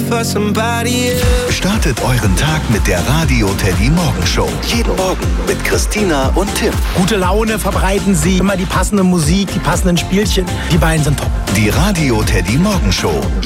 for somebody else. Startet euren Tag mit der Radio Teddy Morgenshow. Jeden Morgen mit Christina und Tim. Gute Laune verbreiten sie, immer die passende Musik, die passenden Spielchen. Die beiden sind top. Die Radio Teddy Morgenshow.